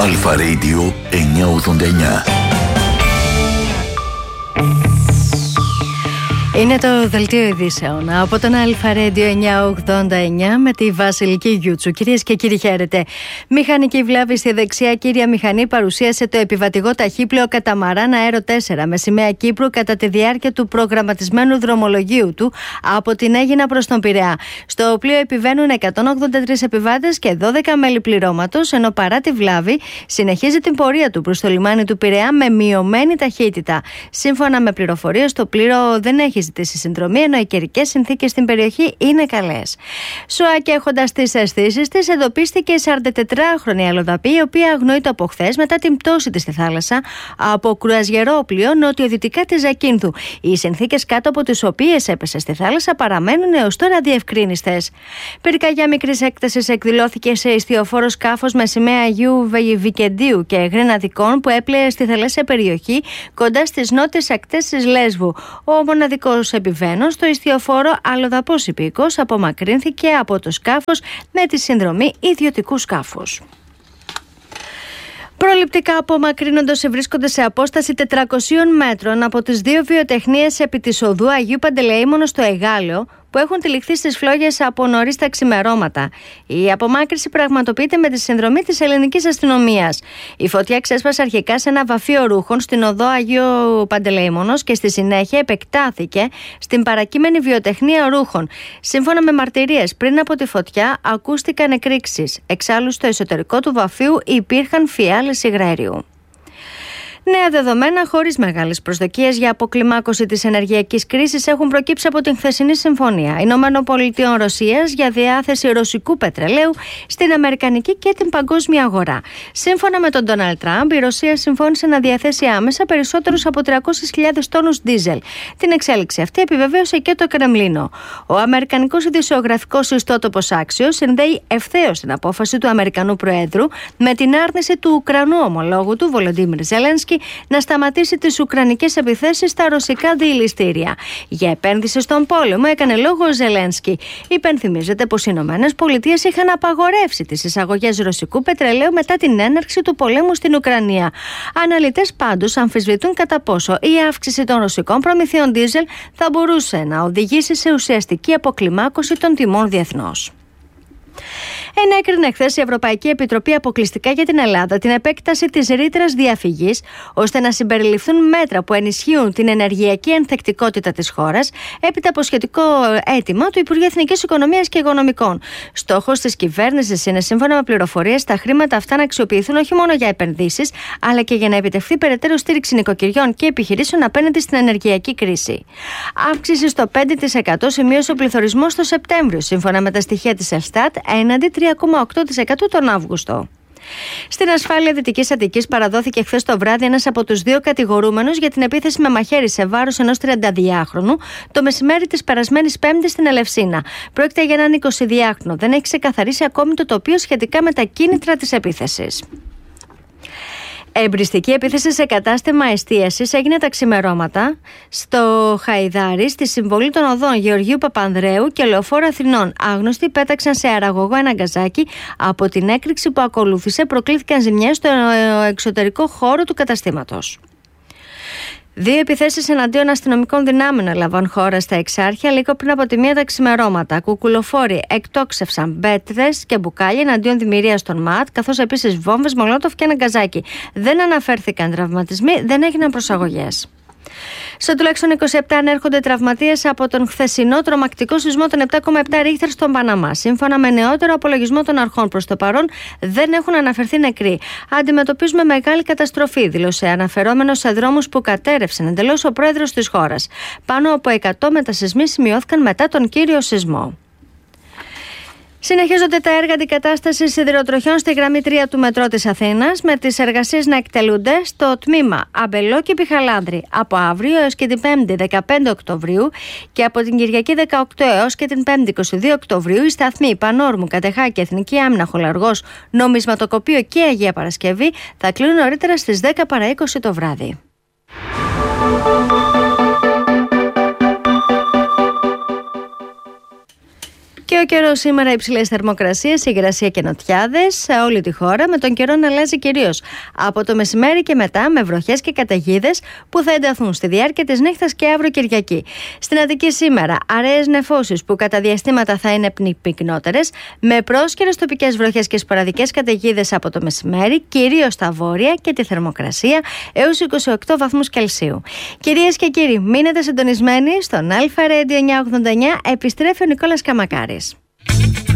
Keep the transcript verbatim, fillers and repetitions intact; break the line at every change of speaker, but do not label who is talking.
Αλφα Radio εννιακόσια ογδόντα εννιά.
Είναι το δελτίο ειδήσεων από τον Αλφα Radio εννιακόσια ογδόντα εννιά με τη Βασιλική Γιούτσου. Κυρίες και κύριοι, χαίρετε. Μηχανική βλάβη στη δεξιά κύρια μηχανή παρουσίασε το επιβατικό ταχύπλοιο Καταμαράν Αέρο τέσσερα με σημαία Κύπρου κατά τη διάρκεια του προγραμματισμένου δρομολογίου του από την Αίγινα προς τον Πειραιά. Στο πλοίο επιβαίνουν εκατόν ογδόντα τρεις επιβάτες και δώδεκα μέλη πληρώματος, ενώ παρά τη βλάβη συνεχίζει την πορεία του προς το λιμάνι του Πειραιά με μειωμένη ταχύτητα. Σύμφωνα με πληροφορίες, το πλοίο δεν έχει ζητήσει συνδρομή, ενώ οι καιρικές συνθήκες στην περιοχή είναι καλές. ΣΟΑ, και έχοντας τις αισθήσεις της, εντοπίστηκε η σαραντατετράχρονη αλλοδαπή, η οποία αγνοείται από χθες μετά την πτώση της στη θάλασσα από κρουαζιερόπλοιο νοτιοδυτικά της Ζακίνθου. Οι συνθήκες κάτω από τις οποίες έπεσε στη θάλασσα παραμένουν έως τώρα αδιευκρίνιστες. Πυρκαγιά μικρής έκτασης εκδηλώθηκε σε ιστιοφόρο σκάφος με σημαία Αγίου Βικεντίου και Γρεναδικών που έπλεε στη θαλάσσια περιοχή κοντά στις νότιες ακτές της Λέσβου. Ο μοναδικός επιβαίνων στο ιστιοφόρο αλλοδαπός υπήκος απομακρύνθηκε από το σκάφος με τη συνδρομή ιδιωτικού σκάφους. Προληπτικά απομακρύνοντας βρίσκονται σε απόσταση τετρακοσίων μέτρων από τις δύο βιοτεχνίες επί της οδού Αγίου Παντελεήμονος στο Εγάλεο, που έχουν τυλιχθεί στις φλόγες από νωρίς τα ξημερώματα. Η απομάκρυνση πραγματοποιείται με τη συνδρομή της ελληνικής αστυνομίας. Η φωτιά ξέσπασε αρχικά σε ένα βαφείο ρούχων στην οδό Αγίου Παντελεήμονος και στη συνέχεια επεκτάθηκε στην παρακείμενη βιοτεχνία ρούχων. Σύμφωνα με μαρτυρίες, πριν από τη φωτιά ακούστηκαν εκρήξεις. Εξάλλου, στο εσωτερικό του βαφείου υπήρχαν φιάλες υγραερίου. Νέα δεδομένα χωρίς μεγάλες προσδοκίες για αποκλιμάκωση της ενεργειακής κρίσης έχουν προκύψει από την χθεσινή συμφωνία Ηνωμένων Πολιτειών Ρωσίας για διάθεση ρωσικού πετρελαίου στην αμερικανική και την παγκόσμια αγορά. Σύμφωνα με τον Ντόναλντ Τραμπ, η Ρωσία συμφώνησε να διαθέσει άμεσα περισσότερους από τριακόσιες χιλιάδες τόνους ντίζελ. Την εξέλιξη αυτή επιβεβαίωσε και το Κρεμλίνο. Ο αμερικανικός ειδησιογραφικός ιστότοπος Axios συνδέει ευθέως την απόφαση του Αμερικανού Προέδρου με την άρνηση του Ουκρανού ομολόγου του Βολοντίμιρ Ζελένσκι να σταματήσει τις ουκρανικές επιθέσεις στα ρωσικά διειλιστήρια. Για επένδυση στον πόλεμο έκανε λόγο ο Ζελένσκι. Υπενθυμίζεται πως οι Ηνωμένες Πολιτείες είχαν απαγορεύσει τις εισαγωγές ρωσικού πετρελαίου μετά την έναρξη του πολέμου στην Ουκρανία. Αναλυτές πάντως αμφισβητούν κατά πόσο η αύξηση των ρωσικών προμηθειών ντίζελ θα μπορούσε να οδηγήσει σε ουσιαστική αποκλιμάκωση των τιμών διεθνώς. Ενέκρινε χθες η Ευρωπαϊκή Επιτροπή αποκλειστικά για την Ελλάδα την επέκταση της ρήτρας διαφυγής, ώστε να συμπεριληφθούν μέτρα που ενισχύουν την ενεργειακή ενθεκτικότητα της χώρας, έπειτα από σχετικό αίτημα του Υπουργείου Εθνικής Οικονομίας και Οικονομικών. Στόχος της κυβέρνησης είναι, σύμφωνα με πληροφορίες, τα χρήματα αυτά να αξιοποιηθούν όχι μόνο για επενδύσεις, αλλά και για να επιτευχθεί περαιτέρω στήριξη νοικοκυριών και επιχειρήσεων απέναντι στην ενεργειακή κρίση. Αύξηση στο πέντε τοις εκατό σημείωσε ο πληθωρισμός το Σεπτέμβριο, σύμφωνα με τα στοιχεία της Ελστάτ, έναντι τρία κόμμα οκτώ τοις εκατό τον Αύγουστο. Στην ασφάλεια Δυτικής Αττικής παραδόθηκε χθες το βράδυ ένας από τους δύο κατηγορούμενους για την επίθεση με μαχαίρι σε βάρος ενός τριανταδυάχρονου το μεσημέρι της περασμένης Πέμπτης στην Ελευσίνα. Πρόκειται για έναν εικοσιδυάχρονο. Δεν έχει ξεκαθαρίσει ακόμη το τοπίο σχετικά με τα κίνητρα της επίθεσης. Εμπριστική επίθεση σε κατάστημα εστίασης έγινε τα ξημερώματα στο Χαϊδάρι, στη συμβολή των οδών Γεωργίου Παπανδρέου και Λεωφόρου Αθηνών. Άγνωστοι πέταξαν σε αραγωγό ένα γκαζάκι. Από την έκρηξη που ακολούθησε προκλήθηκαν ζημιές στο εξωτερικό χώρο του καταστήματος. Δύο επιθέσεις εναντίον αστυνομικών δυνάμεων έλαβαν χώρα στα Εξάρχεια λίγο πριν από τη μία τα ξημερώματα. Κουκουλοφόροι εκτόξευσαν μπέτρες και μπουκάλια εναντίον δημιουργίας των ΜΑΤ, καθώς επίσης βόμβες, μολότοφ και ένα γκαζάκι. Δεν αναφέρθηκαν τραυματισμοί, δεν έγιναν προσαγωγές. Στο τουλάχιστον είκοσι επτά ανέρχονται τραυματίες από τον χθεσινό τρομακτικό σεισμό των επτά κόμμα επτά ρίχτερ στον Παναμά. Σύμφωνα με νεότερο απολογισμό των αρχών, προς το παρόν δεν έχουν αναφερθεί νεκροί. Αντιμετωπίζουμε μεγάλη καταστροφή, δήλωσε αναφερόμενος σε δρόμους που κατέρευσαν εντελώς ο πρόεδρος της χώρας. Πάνω από εκατό μετασεισμοί σημειώθηκαν μετά τον κύριο σεισμό. Συνεχίζονται τα έργα αντικατάστασης σιδηροτροχιών στη γραμμή τρία του μετρό της Αθήνας, με τις εργασίες να εκτελούνται στο τμήμα Αμπελόκη Πιχαλάνδρη από αύριο έως και την Πέμπτη δεκαπέντε Οκτωβρίου και από την Κυριακή δεκαοκτώ έως και την Πέμπτη είκοσι δύο Οκτωβρίου οι σταθμοί Πανόρμου, Κατεχάκη, Εθνική Άμυνα, Χολαργός, Νομισματοκοπείο και Αγία Παρασκευή θα κλείνουν νωρίτερα στις δέκα παρά είκοσι το βράδυ. Και ο καιρός σήμερα, υψηλές θερμοκρασίες, υγρασία και νοτιάδες σε όλη τη χώρα, με τον καιρό να αλλάζει κυρίως από το μεσημέρι και μετά, με βροχές και καταιγίδες που θα ενταθούν στη διάρκεια της νύχτας και αύριο Κυριακή. Στην Αττική σήμερα, αραιές νεφώσεις που κατά διαστήματα θα είναι πυκνότερες, με πρόσκαιρες τοπικές βροχές και σποραδικές καταιγίδες από το μεσημέρι, κυρίως στα βόρεια, και τη θερμοκρασία έως είκοσι οκτώ βαθμούς Κελσίου. Κυρίες και κύριοι, μείνετε συντονισμένοι στον Αλφα Radio εννιακόσια ογδόντα εννιά. Επιστρέφει ο Νικόλας Καμακάρης.